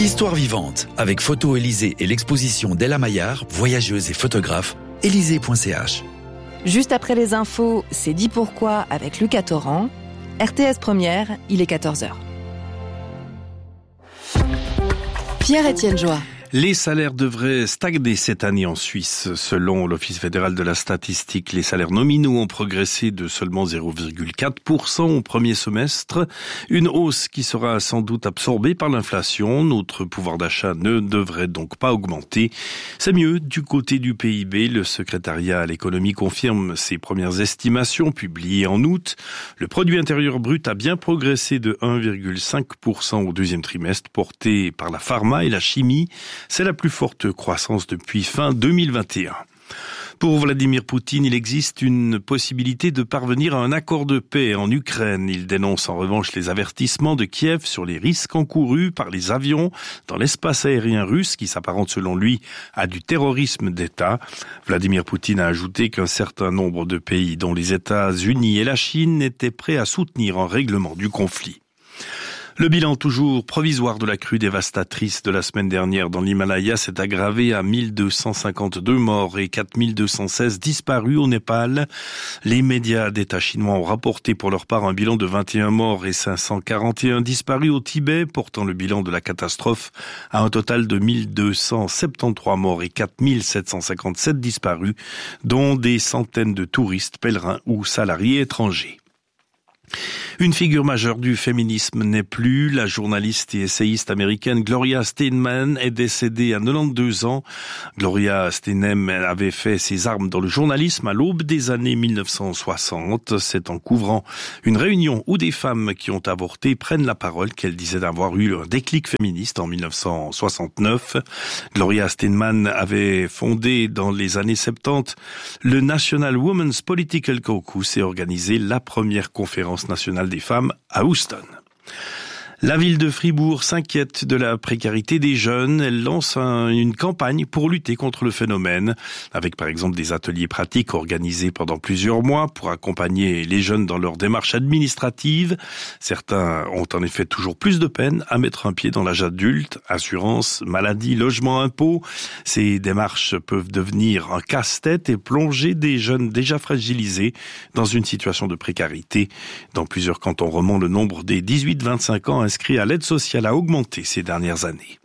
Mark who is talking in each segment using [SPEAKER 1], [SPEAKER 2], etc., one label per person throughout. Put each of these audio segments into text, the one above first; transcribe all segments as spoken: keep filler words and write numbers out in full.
[SPEAKER 1] Histoire vivante, avec Photo Élysée et l'exposition d'Ella Maillard, voyageuse et photographe, élysée point c h.
[SPEAKER 2] Juste après les infos, c'est dit pourquoi avec Lucas Torrent. R T S Première, il est quatorze heures. Pierre-Étienne Joie.
[SPEAKER 3] Les salaires devraient stagner cette année en Suisse. Selon l'Office fédéral de la statistique, les salaires nominaux ont progressé de seulement zéro virgule quatre pour cent au premier semestre. Une hausse qui sera sans doute absorbée par l'inflation. Notre pouvoir d'achat ne devrait donc pas augmenter. C'est mieux du côté du P I B. Le secrétariat à l'économie confirme ses premières estimations publiées en août. Le produit intérieur brut a bien progressé de un virgule cinq pour cent au deuxième trimestre, porté par la pharma et la chimie. C'est la plus forte croissance depuis fin deux mille vingt et un. Pour Vladimir Poutine, il existe une possibilité de parvenir à un accord de paix en Ukraine. Il dénonce en revanche les avertissements de Kiev sur les risques encourus par les avions dans l'espace aérien russe qui s'apparente selon lui à du terrorisme d'État. Vladimir Poutine a ajouté qu'un certain nombre de pays, dont les États-Unis et la Chine, étaient prêts à soutenir un règlement du conflit. Le bilan toujours provisoire de la crue dévastatrice de la semaine dernière dans l'Himalaya s'est aggravé à mille deux cent cinquante-deux morts et quatre mille deux cent seize disparus au Népal. Les médias d'État chinois ont rapporté pour leur part un bilan de vingt et un morts et cinq cent quarante et un disparus au Tibet, portant le bilan de la catastrophe à un total de mille deux cent soixante-treize morts et quatre mille sept cent cinquante-sept disparus, dont des centaines de touristes, pèlerins ou salariés étrangers. Une figure majeure du féminisme n'est plus. La journaliste et essayiste américaine Gloria Steinem est décédée à quatre-vingt-douze ans. Gloria Steinem avait fait ses armes dans le journalisme à l'aube des années mille neuf cent soixante. C'est en couvrant une réunion où des femmes qui ont avorté prennent la parole qu'elle disait avoir eu un déclic féministe en mille neuf cent soixante-neuf. Gloria Steinem avait fondé dans les années soixante-dix le National Women's Political Caucus et organisé la première conférence nationale des femmes à Houston. La ville de Fribourg s'inquiète de la précarité des jeunes. Elle lance un, une campagne pour lutter contre le phénomène, avec par exemple des ateliers pratiques organisés pendant plusieurs mois pour accompagner les jeunes dans leur démarche administrative. Certains ont en effet toujours plus de peine à mettre un pied dans l'âge adulte, assurance, maladie, logement, impôts. Ces démarches peuvent devenir un casse-tête et plonger des jeunes déjà fragilisés dans une situation de précarité. Dans plusieurs cantons romans, le nombre des dix-huit vingt-cinq ans inscrits à l'aide sociale a augmenté ces dernières années.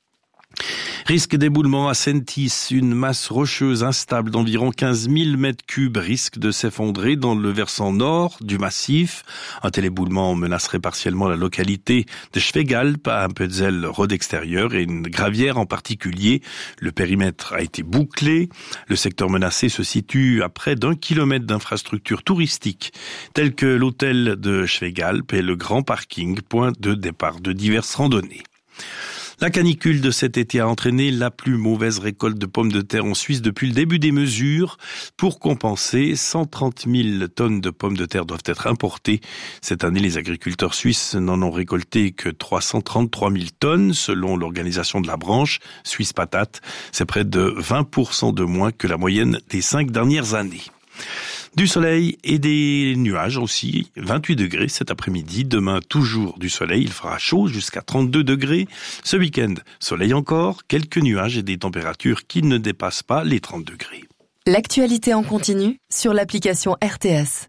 [SPEAKER 3] Risque d'éboulement à Sentis, une masse rocheuse instable d'environ quinze mille mètres cubes risque de s'effondrer dans le versant nord du massif. Un tel éboulement menacerait partiellement la localité de Schwegalp, à Appenzell Road extérieur et une gravière en particulier. Le périmètre a été bouclé. Le secteur menacé se situe à près d'un kilomètre d'infrastructures touristiques telles que l'hôtel de Schwegalp et le grand parking, point de départ de diverses randonnées. La canicule de cet été a entraîné la plus mauvaise récolte de pommes de terre en Suisse depuis le début des mesures. Pour compenser, cent trente mille tonnes de pommes de terre doivent être importées. Cette année, les agriculteurs suisses n'en ont récolté que trois cent trente-trois mille tonnes, selon l'organisation de la branche Suisse Patate. C'est près de vingt pour cent de moins que la moyenne des cinq dernières années. Du soleil et des nuages aussi, vingt-huit degrés cet après-midi. Demain, toujours du soleil, il fera chaud jusqu'à trente-deux degrés. Ce week-end, soleil encore, quelques nuages et des températures qui ne dépassent pas les trente degrés.
[SPEAKER 2] L'actualité en continu sur l'application R T S.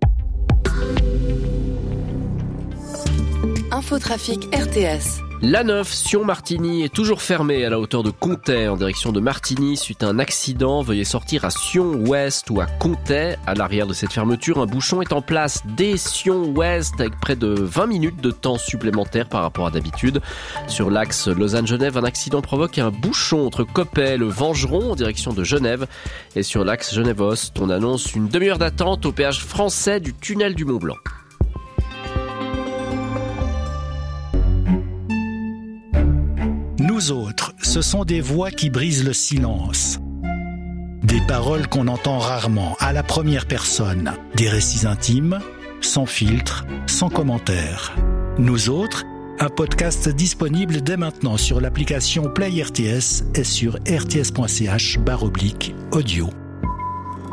[SPEAKER 2] Infotrafic R T S.
[SPEAKER 4] L'A neuf Sion-Martigny est toujours fermée à la hauteur de Contais en direction de Martigny suite à un accident. Veuillez sortir à Sion-Ouest ou à Contais. À l'arrière de cette fermeture, un bouchon est en place dès Sion-Ouest avec près de vingt minutes de temps supplémentaire par rapport à d'habitude. Sur l'axe Lausanne-Genève, un accident provoque un bouchon entre Coppet et le Vengeron en direction de Genève. Et sur l'axe Genève-Ost, on annonce une demi-heure d'attente au péage français du tunnel du Mont-Blanc.
[SPEAKER 5] Nous autres, ce sont des voix qui brisent le silence. Des paroles qu'on entend rarement, à la première personne. Des récits intimes, sans filtre, sans commentaire. Nous autres, un podcast disponible dès maintenant sur l'application Play R T S et sur r t s point c h barre oblique audio.